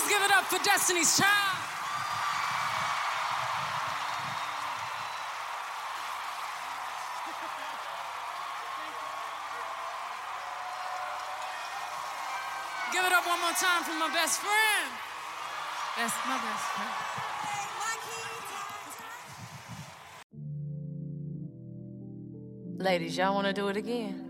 give it up for Destiny's Child. Give it up one more time for my best friend. That's my best friend. Ladies, y'all want to do it again?